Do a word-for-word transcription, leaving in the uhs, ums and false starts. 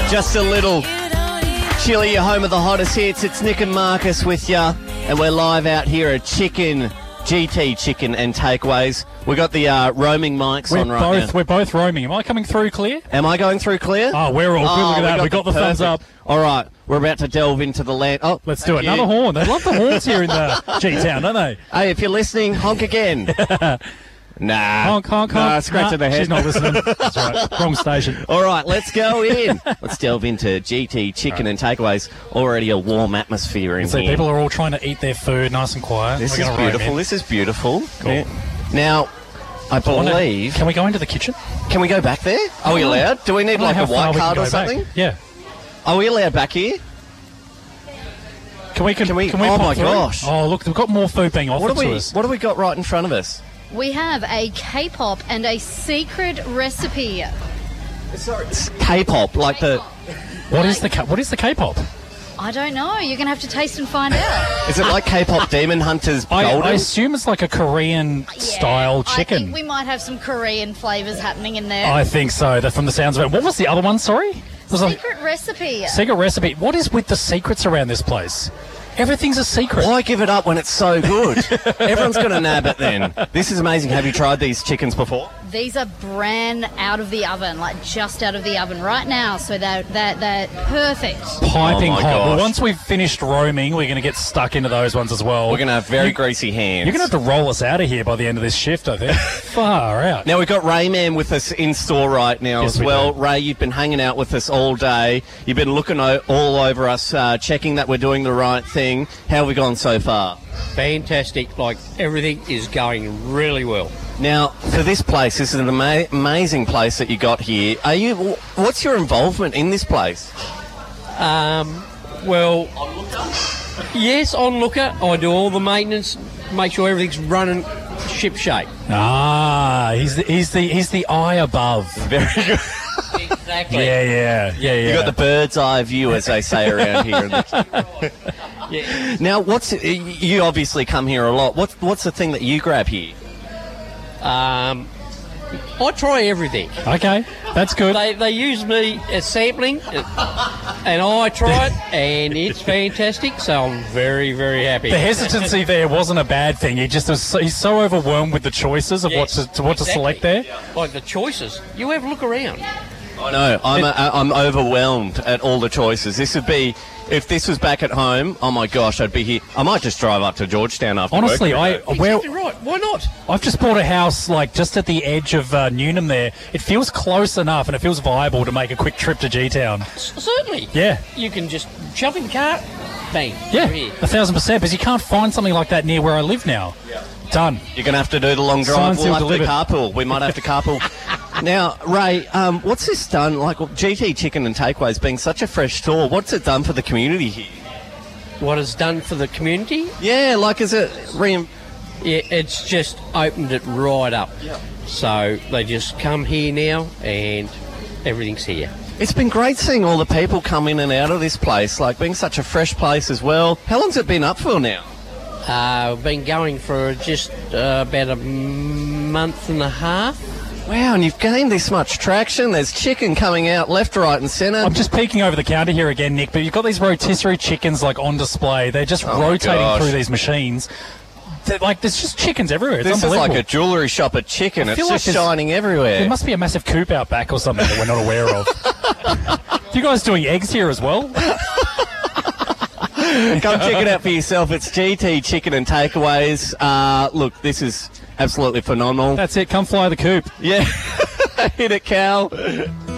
Just a little chilly, your home of the hottest hits. It's Nick and Marcus with ya, and we're live out here at Chicken, G T Chicken and Takeaways. We got the uh, roaming mics we're on right both, now. We're both roaming. Am I coming through clear? Am I going through clear? Oh, we're all good. Oh, Look at that. We got, we got the, thumbs up. All right, we're about to delve into the land. Oh, let's do it. Another horn. They love the horns here in the G-Town, don't they? Hey, if you're listening, honk again. Nah. Honk, honk, honk. Nah, scratch nah, of the head. She's not listening. That's right. Wrong station. All right, let's go in. Let's delve into G T Chicken right. and Takeaways. Already a warm atmosphere in so here. People are all trying to eat their food nice and quiet. This We're is beautiful. This is beautiful. Cool. Yeah. Now, I believe... Can we go into the kitchen? Can we go back there? Are we allowed? Do we need like a white card or something? Back. Yeah. Are we allowed back here? Can we? Can, can we? Can we oh my through? gosh! Oh look, we've got more food being offered what have to we, us. What have we got right in front of us? We have a K-pop and a secret recipe. Sorry, it's K-pop, like the. What is the what is the K-pop? I don't know. You're gonna have to taste and find out. Is it like K-pop Demon Hunters I, Golden? I assume it's like a Korean yeah, style chicken. I think we might have some Korean flavours happening in there. I think so. That from the sounds of it. What was the other one? Sorry. Secret recipe. Secret recipe. What is with the secrets around this place? Everything's a secret. Why give it up when it's so good? Everyone's going to nab it then. This is amazing. Have you tried these chickens before? These are brand out of the oven, like just out of the oven right now, so they're, they're, they're perfect. Piping oh my hot. Gosh. Well, once we've finished roaming, we're going to get stuck into those ones as well. We're going to have very you, greasy hands. You're going to have to roll us out of here by the end of this shift, I think. Far out. Now, we've got Rayman with us in store right now yes, as we well. do. Ray, you've been hanging out with us all day. You've been looking o- all over us, uh, checking that we're doing the right thing. How have we gone so far? Fantastic. Like, everything is going really well. Now, for this place, this is an ama- amazing place that you got here. Are you? What's your involvement in this place? Um, well, yes, on looker. I do all the maintenance, make sure everything's running ship shape. Ah, he's the, he's the he's the eye above. Very good. Exactly. Yeah, yeah, yeah, yeah. You got the bird's eye view, as they say around here. In the... yeah. Now, what's you obviously come here a lot. What's what's the thing that you grab here? Um, I try everything. Okay, that's good. They they use me as sampling, and I try it, and it's fantastic. So I'm very very happy. The hesitancy there wasn't a bad thing. He just was so, he's so overwhelmed with the choices of yes, what to, to what exactly. to select there. Like the choices, you have a look around. I know. I'm a, I'm overwhelmed at all the choices. This would be, if this was back at home, oh my gosh, I'd be here. I might just drive up to Georgetown after Honestly, work. I Exactly well, right. Why not? I've just bought a house like just at the edge of uh, Newnham there. It feels close enough and it feels viable to make a quick trip to G-Town. S- certainly. Yeah. You can just jump in the car, bang. Yeah, you're here. a thousand percent. Because you can't find something like that near where I live now. Yeah. Done. You're going to have to do the long drive. Signed, We'll sealed, have delivered. to carpool. We might have to carpool. Now, Ray, um, what's this done? Like, G T Chicken and Takeaways being such a fresh store, what's it done for the community here? What it's done for the community? Yeah, like, is it... Re- Yeah, it's just opened it right up. Yeah. So they just come here now and everything's here. It's been great seeing all the people come in and out of this place, like being such a fresh place as well. How long's it been up for now? Uh, we've been going for just uh, about a month and a half. Wow, and you've gained this much traction. There's chicken coming out left, right and centre. I'm just peeking over the counter here again, Nick, but you've got these rotisserie chickens like on display. They're just Oh my rotating gosh. through these machines. They're, like, there's just chickens everywhere. It's This is unbelievable. like a jewellery shop at chicken. I It's feel just like there's- shining everywhere. There must be a massive coop out back or something that we're not aware of. You guys doing eggs here as well? Come check it out for yourself. It's G T Chicken and Takeaways. Uh, look, this is absolutely phenomenal. That's it. Come fly the coop. Yeah. Hit it, Cal.